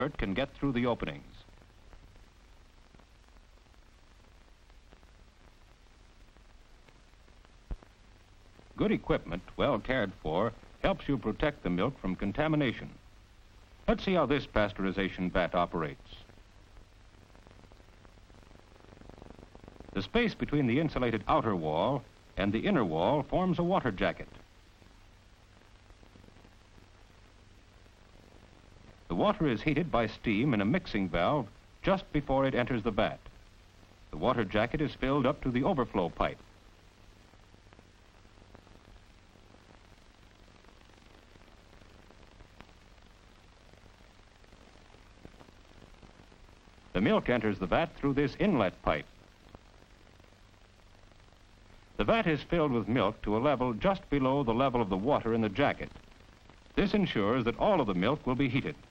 can get through the openings. Good equipment, well cared for, helps you protect the milk from contamination. Let's see how this pasteurization vat operates. The space between the insulated outer wall and the inner wall forms a water jacket. The water is heated by steam in a mixing valve just before it enters the vat. The water jacket is filled up to the overflow pipe. The milk enters the vat through this inlet pipe. The vat is filled with milk to a level just below the level of the water in the jacket. This ensures that all of the milk will be heated.